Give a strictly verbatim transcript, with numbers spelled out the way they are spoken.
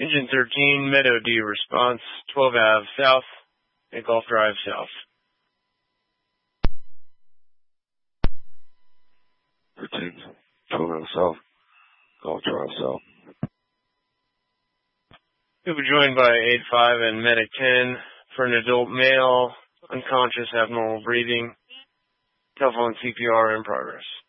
Engine thirteen, Meadow D response, twelve Ave South, and Gulf Drive South. thirteen, twelve Ave South, Gulf Drive South. You'll be joined by eight five and Medic ten for an adult male, unconscious, abnormal breathing. Telephone C P R in progress.